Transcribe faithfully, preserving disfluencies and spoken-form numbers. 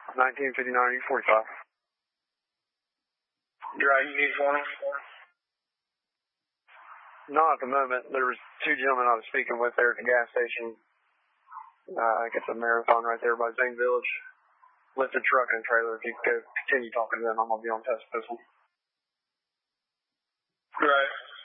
nineteen fifty-nine U forty-five. Dry you need for me? Not at the moment. There was two gentlemen I was speaking with there at the gas station. Uh, I guess a Marathon right there by Zane Village. Lifted truck and trailer. If you could go continue talking to them, I'm going to be on test this one. Right.